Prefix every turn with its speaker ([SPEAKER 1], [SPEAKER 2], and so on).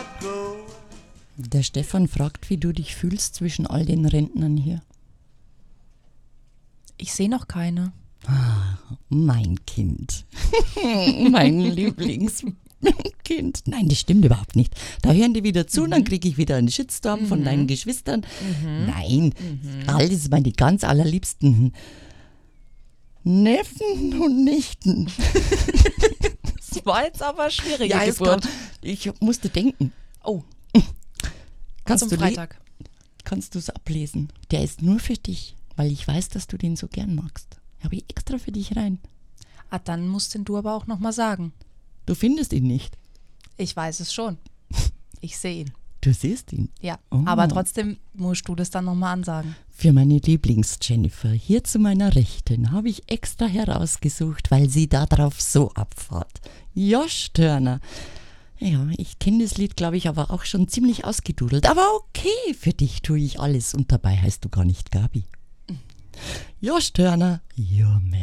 [SPEAKER 1] Der Stefan fragt, wie du dich fühlst zwischen all den Rentnern hier.
[SPEAKER 2] Ich sehe noch keine.
[SPEAKER 1] Mein Kind. Mein Lieblingskind. Nein, das stimmt überhaupt nicht. Da hören die wieder zu, dann kriege ich wieder einen Shitstorm von deinen Geschwistern. Nein, alles meine ganz allerliebsten Neffen und Nichten.
[SPEAKER 2] Das war jetzt aber schwierig.
[SPEAKER 1] Ja, ich musste denken.
[SPEAKER 2] Oh,
[SPEAKER 1] Kannst
[SPEAKER 2] zum Freitag.
[SPEAKER 1] Kannst du es ablesen? Der ist nur für dich, weil ich weiß, dass du den so gern magst. Habe ich extra für dich rein.
[SPEAKER 2] Dann musst den du aber auch nochmal sagen.
[SPEAKER 1] Du findest ihn nicht.
[SPEAKER 2] Ich weiß es schon. Ich sehe ihn.
[SPEAKER 1] Du siehst ihn.
[SPEAKER 2] Ja,
[SPEAKER 1] Oh.
[SPEAKER 2] aber trotzdem musst du das dann nochmal ansagen.
[SPEAKER 1] Für meine Lieblings-Jennifer, hier zu meiner Rechten, habe ich extra herausgesucht, weil sie darauf so abfahrt. Josh Turner. Ja, ich kenne das Lied, glaube ich, aber auch schon ziemlich ausgedudelt. Aber okay, für dich tue ich alles und dabei heißt du gar nicht Gabi. Josh Turner, Your Man.